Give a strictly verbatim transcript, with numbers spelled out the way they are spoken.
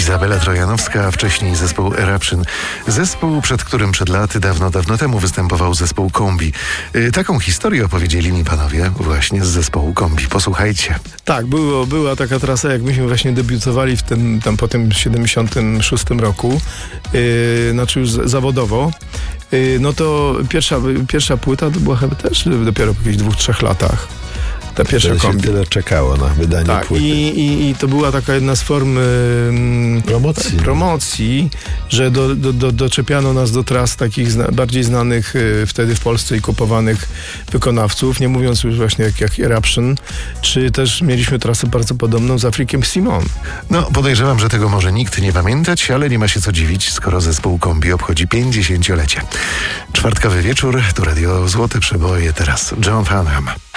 Izabela Trojanowska, a wcześniej zespół Eruption. Zespół, przed którym przed laty, dawno, dawno temu występował zespół Kombi. Yy, taką historię opowiedzieli mi panowie właśnie z zespołu Kombi. Posłuchajcie. Tak, było, była taka trasa, jak myśmy właśnie debiutowali w tym, tam po tym siedemdziesiątym szóstym roku, yy, znaczy już zawodowo. Yy, no to pierwsza, pierwsza płyta to była chyba też dopiero po jakichś dwóch, trzech latach. Ta pierwsza Wtedy się Kombi. tyle czekało na wydanie Tak, płyty. i, i, i to była taka jedna z form mm, Promocji. promocji, że do, do, do, doczepiano nas do tras takich zna, bardziej znanych y, wtedy w Polsce i kupowanych wykonawców, nie mówiąc już właśnie jak, jak Eruption, czy też mieliśmy trasę bardzo podobną z Afrikiem Simon. No, podejrzewam, że tego może nikt nie pamiętać, ale nie ma się co dziwić, skoro zespół Kombi obchodzi pięćdziesięciolecie. Czwartkowy wieczór, tu Radio Złote Przeboje, teraz John Farnham.